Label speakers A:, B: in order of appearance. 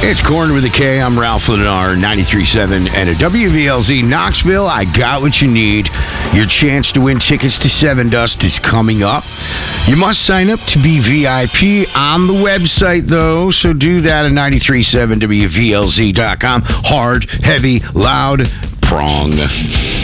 A: It's Corn with a K. I'm Ralph Lennar, 93.7, and at WVLZ Knoxville, I got what you need. Your chance to win tickets to Seven Dust is coming up. You must sign up to be VIP on the website, though, so do that at 93.7WVLZ.com. Hard, heavy, loud, prong.